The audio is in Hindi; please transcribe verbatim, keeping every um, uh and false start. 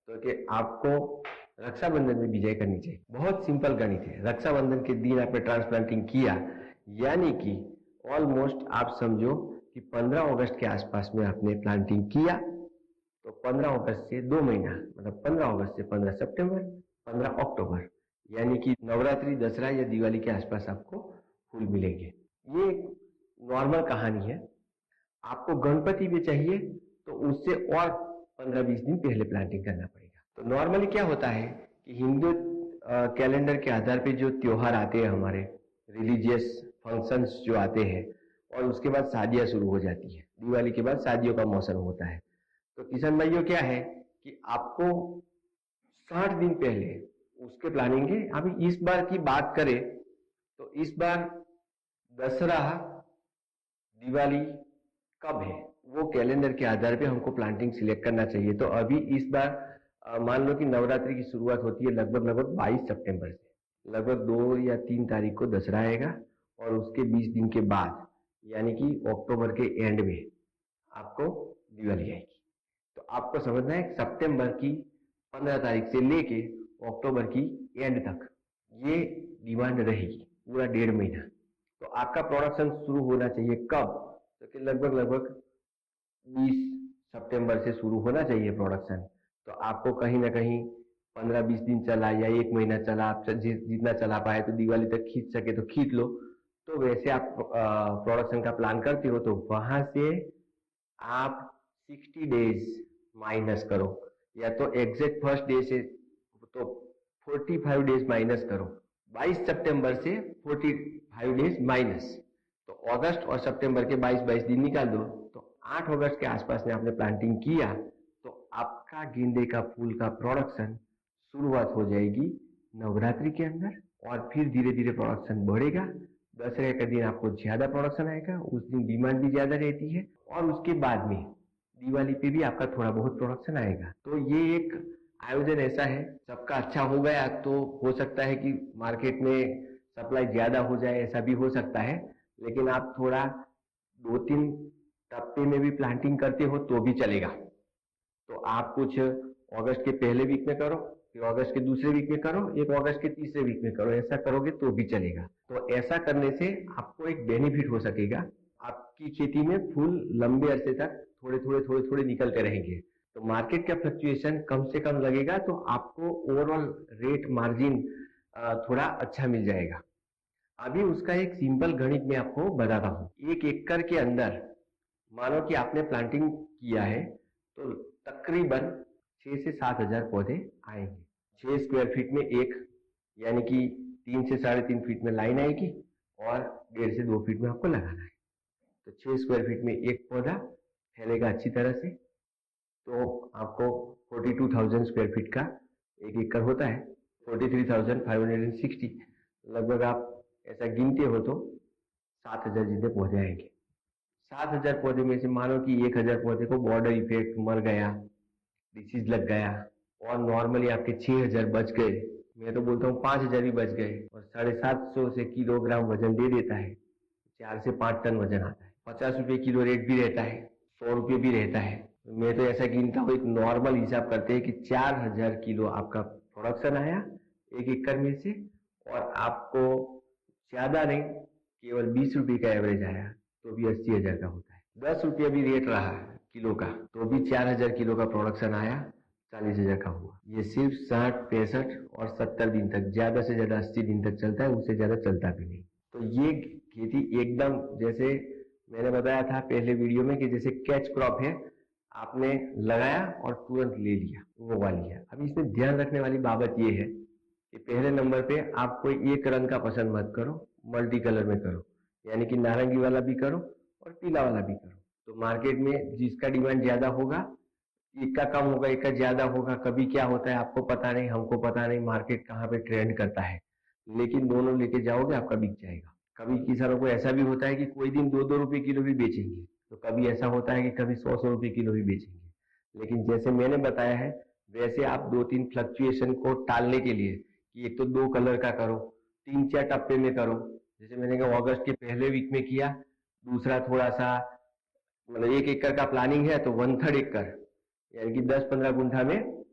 तो कि आपको रक्षाबंधन में बिजाई करनी चाहिए। बहुत सिंपल गणित है। रक्षाबंधन के दिन आपने ट्रांसप्लांटिंग किया, यानी कि ऑलमोस्ट आप समझो कि पंद्रह अगस्त के आसपास में आपने प्लांटिंग किया, तो पंद्रह अगस्त से दो महीना मतलब पंद्रह अगस्त से पंद्रह सितंबर, पंद्रह अक्टूबर, यानी कि नवरात्रि, दशहरा या दिवाली के आसपास आपको फूल मिलेंगे। ये नॉर्मल कहानी है। आपको गणपति भी चाहिए तो उससे और पंद्रह बीस दिन पहले प्लांटिंग करना पड़ेगा। तो नॉर्मली क्या होता है कि हिंदू कैलेंडर के आधार पे जो त्योहार आते हैं, हमारे रिलीजियस फंक्शंस जो आते हैं, और उसके बाद शादियां शुरू हो जाती है। दिवाली के बाद शादियों का मौसम होता है। तो किसान भाइयों क्या है कि आपको साठ दिन पहले उसके प्लानिंग है। अभी इस बार की बात करें तो इस बार दशहरा दिवाली कब है, वो कैलेंडर के आधार पे हमको प्लांटिंग सिलेक्ट करना चाहिए। तो अभी इस बार मान लो कि नवरात्रि की शुरुआत होती है लगभग लगभग बाईस सितंबर से। लगभग दो या तीन तारीख को दशहरा आएगा और उसके बीस दिन के बाद यानी कि अक्टूबर के एंड में आपको दिवाली आएगी। तो आपको समझना है सितंबर की पंद्रह तारीख से लेके अक्टूबर की एंड तक ये डिमांड रहेगी, पूरा डेढ़ महीना। तो आपका प्रोडक्शन शुरू होना चाहिए कब, तो कि लगभग लगभग बीस सितंबर से शुरू होना चाहिए प्रोडक्शन। तो आपको कहीं ना कहीं पंद्रह बीस दिन चला या एक महीना चला, आप जितना चला पाए तो दिवाली तक खींच सके तो खींच लो। तो वैसे आप प्रोडक्शन का प्लान करते हो तो वहां से आप साठ डेज माइनस करो, या तो एग्जैक्ट फर्स्ट डे से तो पैंतालीस डेज माइनस करो। बाईस सितंबर से पैंतालीस डेज माइनस, तो अगस्त और सितंबर के बाईस बाईस दिन निकाल दो। तो आठ अगस्त के आसपास में आपने प्लांटिंग किया तो आपका गेंदे का फूल का प्रोडक्शन शुरुआत हो जाएगी नवरात्रि के अंदर, और फिर धीरे धीरे प्रोडक्शन बढ़ेगा। दशहरे के दिन आपको ज्यादा प्रोडक्शन आएगा, उस दिन डिमांड भी ज्यादा रहती है, और उसके बाद में दिवाली पे भी आपका थोड़ा बहुत प्रोडक्शन आएगा। तो ये एक आयोजन ऐसा है, सबका अच्छा हो गया तो हो सकता है कि मार्केट में सप्लाई ज्यादा हो जाए, ऐसा भी हो सकता है। लेकिन आप थोड़ा दो तीन टप्पे में भी प्लांटिंग करते हो तो भी चलेगा। तो आप कुछ अगस्त के पहले वीक में करो, फिर अगस्त के दूसरे वीक में करो, एक अगस्त के तीसरे वीक में करो, ऐसा करोगे तो भी चलेगा। तो ऐसा करने से आपको एक बेनिफिट हो सकेगा, आपकी खेती में फूल लंबे अरसे तक थोड़े थोड़े थोड़े थोड़े निकलते रहेंगे। तो मार्केट का फ्लक्चुएशन कम से कम लगेगा, तो आपको ओवरऑल रेट मार्जिन थोड़ा अच्छा मिल जाएगा। अभी उसका एक सिंपल गणित मैं आपको बताता हूँ। एक एकड़ के अंदर मानो कि आपने प्लांटिंग किया है तो तकरीबन छह से सात हजार पौधे आएंगे। छह स्क्वायर फीट में एक, यानी कि तीन से साढ़े तीन फीट में लाइन आएगी, और डेढ़ से दो फीट में आपको लगाना है। तो छह स्क्वायर फीट में एक पौधा फैलेगा अच्छी तरह से। तो आपको बयालीस हज़ार स्क्वायर फीट का एक एकड़ होता है, तैंतालीस हज़ार पाँच सौ साठ। लगभग आप ऐसा गिनते हो तो सात हजार जितने पौधे आएंगे। सात हजार पौधे में से मानो कि एक हजार पौधे को बॉर्डर इफेक्ट, मर गया, डिसीज लग गया, और नॉर्मली आपके छह हजार बच गए। मैं तो बोलता हूँ पांच हजार भी बच गए, और साढ़े सात सौ से किलोग्राम वजन दे देता है, चार से पांच टन वजन आता है। पचास रुपए किलो रेट भी रहता है, सौ रुपये भी रहता है। मैं तो ऐसा गिनता हूँ, एक नॉर्मल हिसाब करते हैं कि चार हजार किलो आपका प्रोडक्शन आया एक एकड़ में से, और आपको ज्यादा नहीं केवल बीस रुपए का एवरेज आया तो भी अस्सी हजार का होता है। दस रुपया भी रेट रहा किलो का तो भी चार हजार किलो का प्रोडक्शन आया, चालीस हजार का हुआ। ये सिर्फ साठ पैंसठ और सत्तर दिन तक, ज्यादा से ज्यादा अस्सी दिन तक चलता है, उससे ज्यादा चलता भी नहीं। तो ये खेती एकदम जैसे मैंने बताया था पहले वीडियो में कि जैसे कैच क्रॉप है, आपने लगाया और तुरंत ले लिया, वो वाली है। अब इसमें ध्यान रखने वाली बाबत ये है कि पहले नंबर पे आप कोई एक रंग का पसंद मत करो, मल्टी कलर में करो, यानी कि नारंगी वाला भी करो और पीला वाला भी करो। तो मार्केट में जिसका डिमांड ज्यादा होगा, एक का कम होगा, एक का ज्यादा होगा। कभी क्या होता है आपको पता नहीं, हमको पता नहीं मार्केट कहाँ पे ट्रेंड करता है, लेकिन दोनों लेके जाओगे आपका बिक जाएगा। कभी किसानों को ऐसा भी होता है कि कोई दिन दो दो रुपए किलो भी बेचेंगे, तो कभी ऐसा होता है कि कभी सौ सौ रुपए किलो भी बेचेंगे। लेकिन जैसे मैंने बताया है वैसे आप दो तीन फ्लक्चुएशन को टालने के लिए कि एक तो दो कलर का करो, तीन चार टप्पे में करो। जैसे मैंने कहा अगस्त के पहले वीक में किया, दूसरा थोड़ा सा मतलब एक एकड़ का प्लानिंग है तो वन थर्ड एकड़ यानी कि दस पंद्रह गुंठा में